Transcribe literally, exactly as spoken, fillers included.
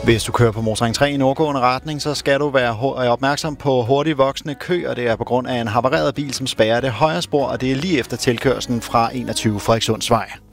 Hvis du kører på Motorring tre i nordgående retning, så skal du være opmærksom på hurtigt voksende kø, og det er på grund af en havareret bil, som spærrer det højre spor, og det er lige efter tilkørslen fra enogtyve Frederikssundsvej.